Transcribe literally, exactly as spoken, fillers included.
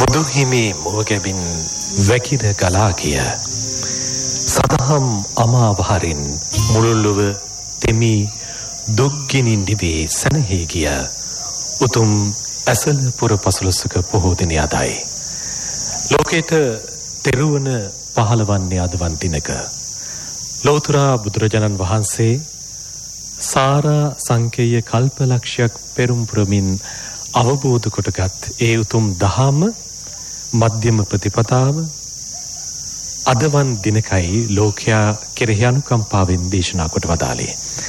මුදුහිමි මුවගැබින් වැකිර ගලා ගිය සදහම් අමාවහරින් මුළුල්ලුව තෙමි දුක්ගිනි නිවී සැනහී ගිය උතුම් ඇසළ පුර පසළොස්වක පොහෝ දිනය අදයි. ලෝකයට තෙරුවන පහළවන්නේ අදවන් දිනක. ලෝතුරා බුදුරජාණන් වහන්සේ සාරා සංකේය කල්පලක්ෂයක් පෙරම් පුරමින් අවබෝධ කොටගත් ඒ උතුම් දහම මධ්‍යම ප්‍රතිපදාව අදවන් දිනකයි ලෝකයා කෙරෙහි අනුකම්පාවෙන් දේශනා කොට වදාළේ.